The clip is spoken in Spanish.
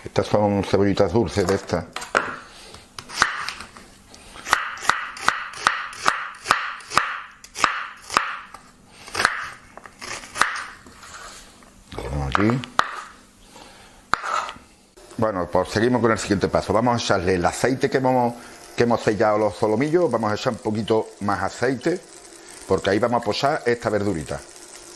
Estas son cebollitas dulces de estas. Aquí. Bueno, pues seguimos con el siguiente paso. Vamos a echarle el aceite que hemos sellado los solomillos. Vamos a echar un poquito más aceite, porque ahí vamos a pochar esta verdurita.